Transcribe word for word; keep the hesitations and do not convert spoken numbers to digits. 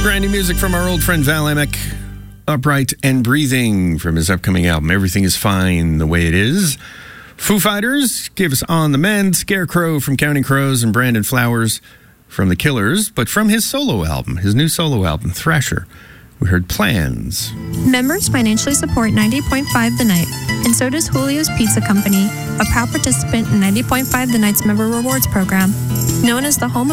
Brand new music from our old friend Val Emick. Upright and Breathing from his upcoming album, Everything is Fine the Way It Is. Foo Fighters gave us On the Mend, Scarecrow from Counting Crows, and Brandon Flowers from The Killers. But from his solo album, his new solo album, Thrasher, we heard Plans. Members financially support ninety point five The Night, and so does Julio's Pizza Company, a proud participant in ninety point five The Night's Member Rewards Program. Known as the home